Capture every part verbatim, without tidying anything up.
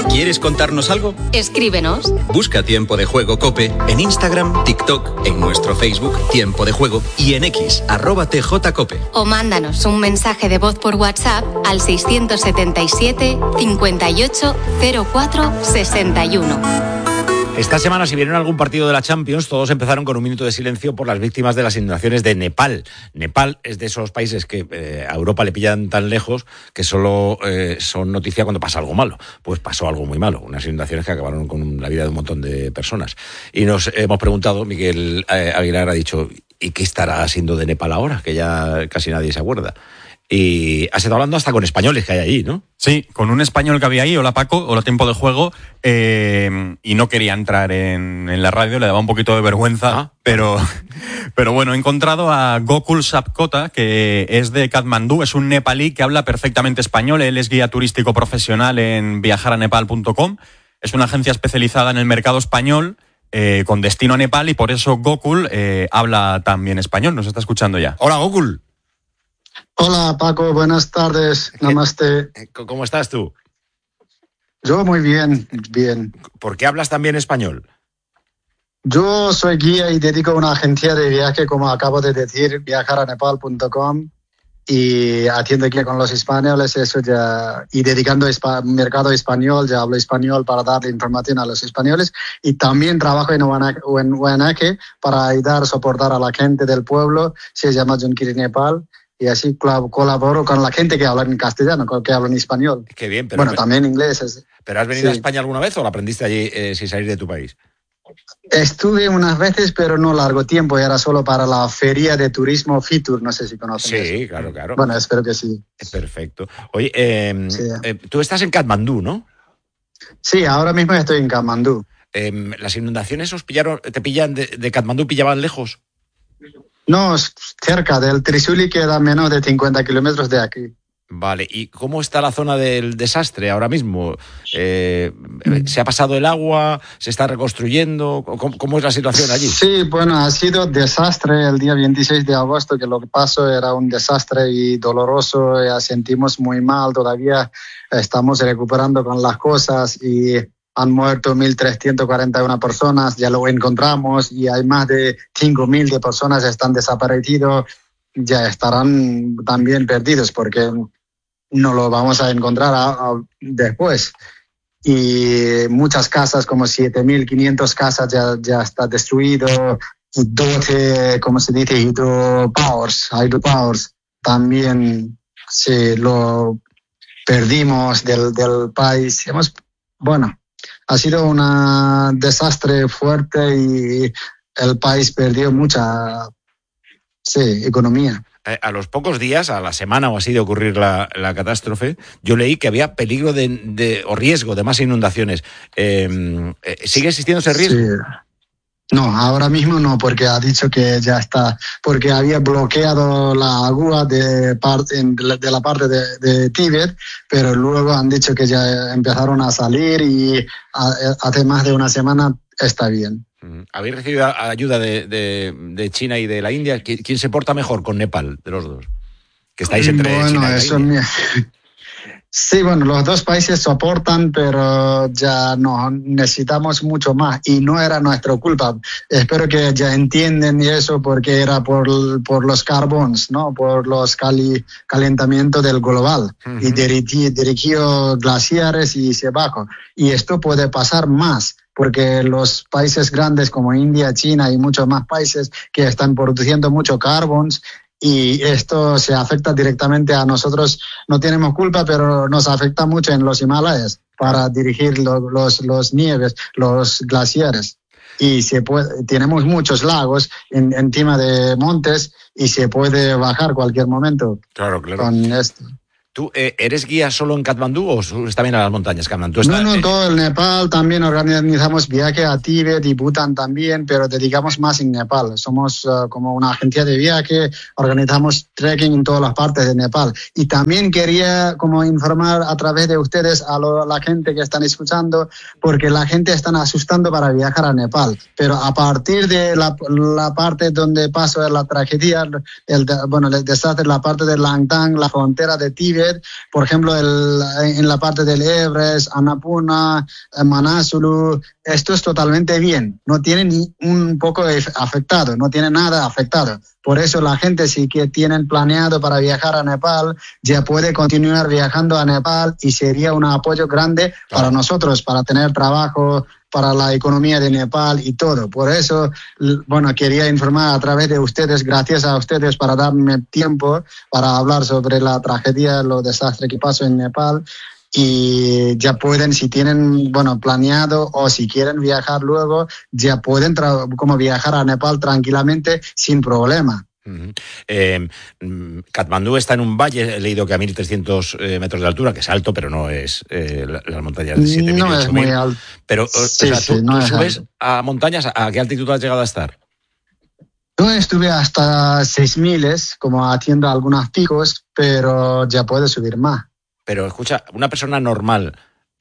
¿Quieres contarnos algo? Escríbenos. Busca Tiempo de Juego COPE en Instagram, TikTok, en nuestro Facebook Tiempo de Juego y en X, arroba tjcope. O mándanos un mensaje de voz por WhatsApp al seiscientos setenta y siete, cincuenta y ocho, cero cuatro, sesenta y uno. Esta semana, si vieron algún partido de la Champions, todos empezaron con un minuto de silencio por las víctimas de las inundaciones de Nepal. Nepal es de esos países que eh, a Europa le pillan tan lejos que solo eh, son noticia cuando pasa algo malo. Pues pasó algo muy malo, unas inundaciones que acabaron con la vida de un montón de personas. Y nos hemos preguntado, Miguel eh, Aguilar ha dicho, ¿y qué estará haciendo de Nepal ahora? Que ya casi nadie se acuerda. Y has estado hablando hasta con españoles que hay allí, ¿no? Sí, con un español que había ahí, hola Paco, hola Tiempo de Juego, eh, y no quería entrar en, en la radio, le daba un poquito de vergüenza, ah. pero, pero bueno, he encontrado a Gokul Sapkota, que es de Katmandú, es un nepalí que habla perfectamente español, él es guía turístico profesional en viajar a nepal punto com, es una agencia especializada en el mercado español, eh, con destino a Nepal, y por eso Gokul eh, habla también español, nos está escuchando ya. Hola Gokul. Hola Paco, buenas tardes, namaste. ¿Cómo estás tú? Yo muy bien, bien. ¿Por qué hablas también español? Yo soy guía y dedico a una agencia de viaje, como acabo de decir, viajar a nepal punto com, y haciendo guía con los españoles, eso ya, y dedicando a mercado español, ya hablo español para darle información a los españoles, y también trabajo en Huanaque para ayudar a soportar a la gente del pueblo, se llama Junkiri Nepal. Y así colaboro con la gente que habla en castellano, que habla en español. Qué bien, pero... Bueno, también inglés. ¿Pero has venido sí. a España alguna vez o lo aprendiste allí eh, sin salir de tu país? Estuve unas veces, pero no largo tiempo. Era solo para la feria de turismo Fitur, no sé si conocen Sí, eso. claro, claro. Bueno, espero que sí. Perfecto. Oye, eh, sí. eh, tú estás en Katmandú, ¿no? Sí, ahora mismo estoy en Katmandú. Eh, ¿Las inundaciones os pillaron, te pillan de, de Katmandú, pillaban lejos? No, cerca del Trisuli, queda menos de cincuenta kilómetros de aquí. Vale, ¿y cómo está la zona del desastre ahora mismo? Eh, ¿Se ha pasado el agua? ¿Se está reconstruyendo? ¿Cómo, cómo es la situación allí? Sí, bueno, ha sido desastre el día veintiséis de agosto, que lo que pasó era un desastre y doloroso, ya sentimos muy mal, todavía estamos recuperando con las cosas y... Han muerto mil trescientas cuarenta y una personas, ya lo encontramos, y hay más de cinco mil de personas que están desaparecidos, ya estarán también perdidos porque no lo vamos a encontrar a, a, después. Y muchas casas, como siete mil quinientas casas ya, ya está destruido, doce, como se dice, hydropowers, hydropowers también sí, lo perdimos del, del país. Hemos, bueno, ha sido un desastre fuerte y el país perdió mucha sí, economía. A los pocos días, a la semana o así de ocurrir la, la catástrofe, yo leí que había peligro de, de, o riesgo de más inundaciones. Eh, ¿Sigue existiendo ese riesgo? Sí. No, ahora mismo no, porque ha dicho que ya está, porque había bloqueado la agua de, parte, de la parte de, de Tíbet, pero luego han dicho que ya empezaron a salir y hace más de una semana está bien. ¿Habéis recibido ayuda de, de, de China y de la India? ¿Quién se porta mejor con Nepal, de los dos? Que estáis entre bueno, China y la eso India. Me... Sí, bueno, los dos países soportan, pero ya no necesitamos mucho más y no era nuestra culpa. Espero que ya entienden eso porque era por, por los carbons, ¿no? Por los cali, calentamientos del global uh-huh. y dirigió glaciares y se bajó. Y esto puede pasar más porque los países grandes como India, China y muchos más países que están produciendo mucho carbons, y esto se afecta directamente a nosotros. No tenemos culpa, pero nos afecta mucho en los Himalayas para dirigir lo, los, los nieves, los glaciares. Y se puede, tenemos muchos lagos en, encima de montes y se puede bajar cualquier momento. Claro, claro. Con esto. ¿Tú eh, eres guía solo en Katmandú o subes también a las montañas, Katmandú? No, no, todo el Nepal. También organizamos viaje a Tíbet y Bután también, pero dedicamos más en Nepal. Somos uh, como una agencia de viaje, organizamos trekking en todas las partes de Nepal. Y también quería como informar a través de ustedes a, lo, a la gente que están escuchando, porque la gente está asustando para viajar a Nepal. Pero a partir de la, la parte donde pasó la tragedia, el, bueno, el desastre, la parte de Langtang, la frontera de Tíbet, Tibet, por ejemplo, el, en la parte del Everest, Annapurna, Manasulu, esto es totalmente bien, no tiene ni un poco afectado, no tiene nada afectado. Por eso la gente, si que tienen planeado para viajar a Nepal, ya puede continuar viajando a Nepal y sería un apoyo grande para nosotros, para tener trabajo, para la economía de Nepal y todo. Por eso, bueno, quería informar a través de ustedes, gracias a ustedes para darme tiempo para hablar sobre la tragedia, los desastres que pasó en Nepal. Y ya pueden, si tienen, bueno, planeado o si quieren viajar luego, ya pueden tra- como viajar a Nepal tranquilamente sin problema. Uh-huh. Eh, Katmandú está en un valle, he leído que a mil trescientos eh, metros de altura, que es alto, pero no es eh, las montañas de siete mil, no es muy alto. Pero, sí, o sea, sí, tú, no tú es subes alto. a montañas, ¿a qué altitud has llegado a estar? Yo estuve hasta seis mil, como haciendo algunos picos, pero ya puedo subir más. Pero escucha, una persona normal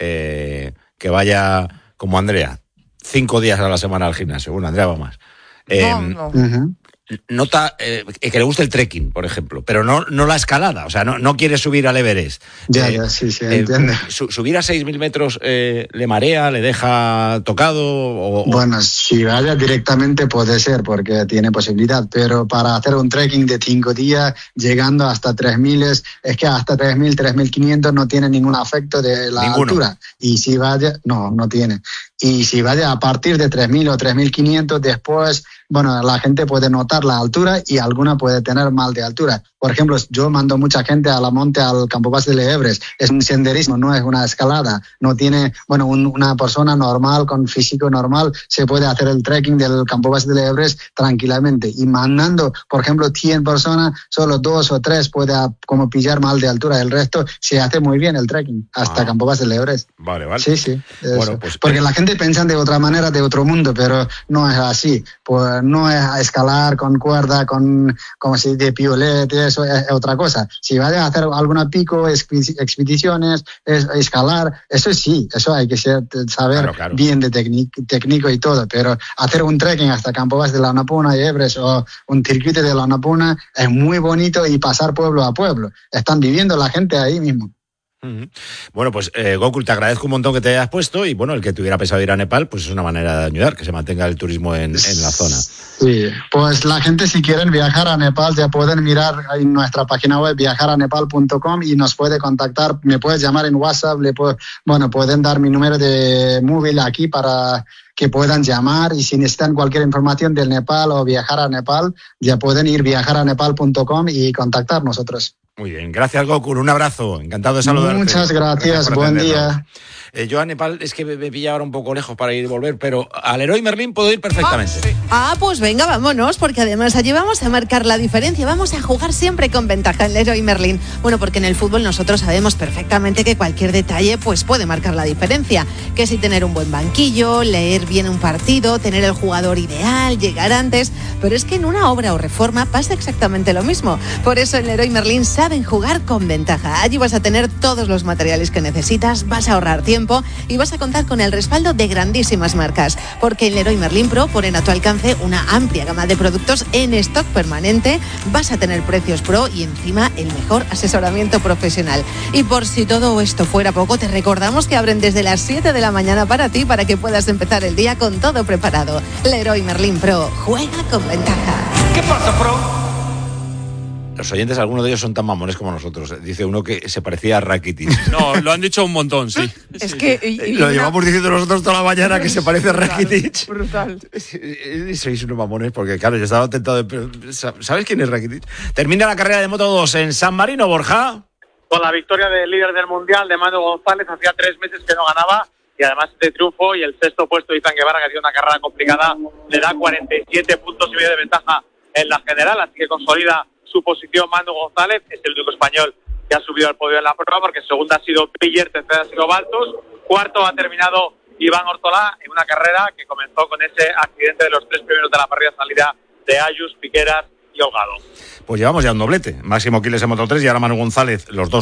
eh, que vaya como Andrea, cinco días a la semana al gimnasio, bueno, Andrea va más, eh, no, no. Uh-huh. nota eh, que le guste el trekking, por ejemplo, pero no, no la escalada, o sea, no, no quiere subir al Everest. Ya, eh, ya, sí, sí, eh, entiendo. Su, subir a seis mil metros eh, le marea, le deja tocado. O, bueno, si vaya directamente puede ser, porque tiene posibilidad, pero para hacer un trekking de cinco días, llegando hasta tres mil, es que hasta tres mil, tres mil quinientos no tiene ningún efecto de la Ninguno. altura. Y si vaya, no, no tiene. Y si vaya a partir de tres mil o tres mil quinientos, después, bueno, la gente puede notar la altura y alguna puede tener mal de altura. Por ejemplo, yo mando mucha gente a la monte, al campo base del Everest. Es un senderismo, no es una escalada. No tiene, bueno, un, una persona normal, con físico normal, se puede hacer el trekking del campo base del Everest tranquilamente. Y mandando, por ejemplo, cien personas, solo dos o tres puede como pillar mal de altura. El resto se hace muy bien el trekking hasta ah. campo base del Everest. Vale, vale. Sí, sí. Bueno, pues, porque eh... la gente piensa de otra manera, de otro mundo, pero no es así. Pues no es escalar con cuerda, con, como si de piolet, eso es otra cosa. Si vas a hacer alguna pico, expediciones, es, escalar, eso sí, eso hay que ser, saber claro, claro. bien de técnico y todo, pero hacer un trekking hasta Campo Base de la Annapurna y Everest o un circuito de la Annapurna es muy bonito y pasar pueblo a pueblo. Están viviendo la gente ahí mismo. Bueno, pues eh, Gokul, te agradezco un montón que te hayas puesto y bueno, el que tuviera pensado ir a Nepal, pues es una manera de ayudar, que se mantenga el turismo en, en la zona. Sí, pues la gente si quieren viajar a Nepal ya pueden mirar en nuestra página web viajar a nepal punto com y nos puede contactar, me puedes llamar en WhatsApp, le puedo, bueno, pueden dar mi número de móvil aquí para que puedan llamar y si necesitan cualquier información del Nepal o viajar a Nepal, ya pueden ir viajar a nepal punto com y contactar nosotros. Muy bien, gracias Gokul, un abrazo, encantado de saludarte. Muchas gracias, gracias buen día. Eh, yo a Nepal es que me, me pilla ahora un poco lejos para ir y volver, pero al Leroy Merlin puedo ir perfectamente. Ah, sí. ah, pues venga, vámonos, porque además allí vamos a marcar la diferencia, vamos a jugar siempre con ventaja en Leroy Merlin. Bueno, porque en el fútbol nosotros sabemos perfectamente que cualquier detalle pues puede marcar la diferencia, que si tener un buen banquillo, leer bien un partido, tener el jugador ideal, llegar antes, pero es que en una obra o reforma pasa exactamente lo mismo. Por eso en Leroy Merlin saben jugar con ventaja. Allí vas a tener todos los materiales que necesitas, vas a ahorrar tiempo y vas a contar con el respaldo de grandísimas marcas, porque en Leroy Merlin Pro ponen a tu alcance una amplia gama de productos en stock permanente, vas a tener precios pro y encima el mejor asesoramiento profesional. Y por si todo esto fuera poco, te recordamos que abren desde las siete de la mañana para ti, para que puedas empezar el día con todo preparado. Leroy Merlin Pro, juega con ventaja. ¿Qué pasa, Pro? Los oyentes, algunos de ellos son tan mamones como nosotros. Dice uno que se parecía a Rakitic. No, lo han dicho un montón, sí. Es sí. que... Y, y lo una... llevamos diciendo nosotros toda la mañana que se parece a Rakitic. Brutal. Y sois unos mamones porque, claro, yo estaba tentado de... ¿Sabes quién es Rakitic? Termina la carrera de Moto dos en San Marino, Borja. Con la victoria del líder del Mundial, de Manu González, hacía tres meses que no ganaba. Y además de triunfo y el sexto puesto de Izan Guevara, que ha sido una carrera complicada, le da cuarenta y siete puntos y medio de ventaja en la general, así que consolida su posición Manu González, es el único español que ha subido al podio en la prueba, porque segunda ha sido Piller, tercera ha sido Baltos, cuarto ha terminado Iván Ortolá en una carrera que comenzó con ese accidente de los tres primeros de la parrilla salida de Ayus, Piqueras y Holgado. Pues llevamos ya un doblete, Máximo Quiles en Moto tres y ahora Manu González, los dos